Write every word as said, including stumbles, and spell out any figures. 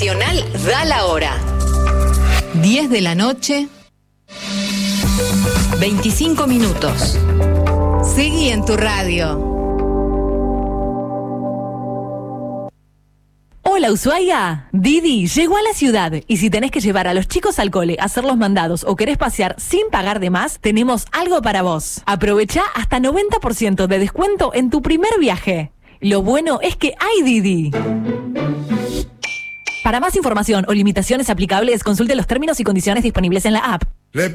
Nacional da la hora. diez de la noche, veinticinco minutos. Seguí en tu radio. Hola, Ushuaia. Didi llegó a la ciudad y si tenés que llevar a los chicos al cole, hacer los mandados o querés pasear sin pagar de más, tenemos algo para vos. Aprovecha hasta noventa por ciento de descuento en tu primer viaje. Lo bueno es que hay Didi. Para más información o limitaciones aplicables, consulte los términos y condiciones disponibles en la app. Le